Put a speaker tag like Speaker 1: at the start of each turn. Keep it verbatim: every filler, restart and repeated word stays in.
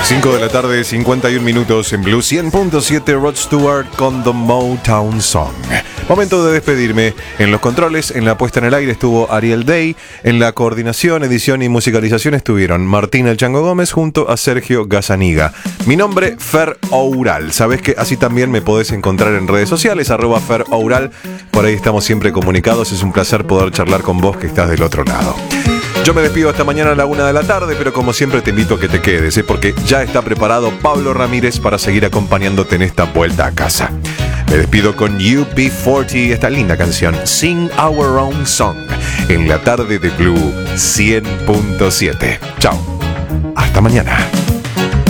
Speaker 1: cinco de la tarde, cincuenta y un minutos en Blue cien punto siete. Rod Stewart con The Motown Song. Momento de despedirme. En los controles, en la puesta en el aire estuvo Ariel Day. En la coordinación, edición y musicalización estuvieron Martín El Chango Gómez junto a Sergio Gazzaniga. Mi nombre, Fer Oural. Sabés que así también me podés encontrar en redes sociales, arroba Fer Oural. Por ahí estamos siempre comunicados. Es un placer poder charlar con vos que estás del otro lado. Yo me despido hasta mañana a la una de la tarde, pero como siempre te invito a que te quedes, ¿eh? Porque ya está preparado Pablo Ramírez para seguir acompañándote en esta vuelta a casa. Me despido con U B cuarenta, esta linda canción, Sing Our Own Song, en la tarde de Blue cien punto siete. Chao, hasta mañana.